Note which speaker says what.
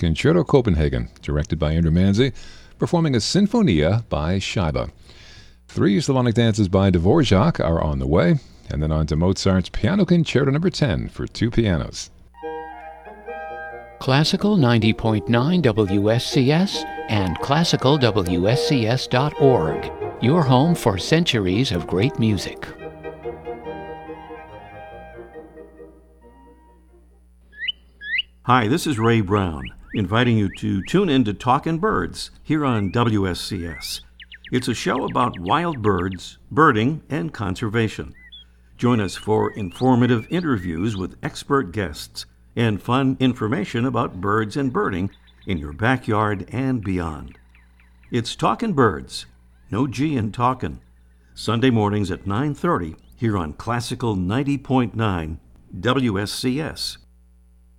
Speaker 1: Concerto Copenhagen, directed by Andrew Manzi, performing a Sinfonia by Scheibe. 3 Slavonic dances by Dvorak are on the way, and then on to Mozart's Piano Concerto No. 10 for 2 pianos.
Speaker 2: Classical 90.9 WSCS and classicalwscs.org, your home for centuries of great music.
Speaker 3: Hi, this is Ray Brown, inviting you to tune in to Talkin' Birds here on WSCS. It's a show about wild birds, birding, and conservation. Join us for informative interviews with expert guests and fun information about birds and birding in your backyard and beyond. It's Talkin' Birds, no G in talkin', Sunday mornings at 9:30 here on Classical 90.9 WSCS.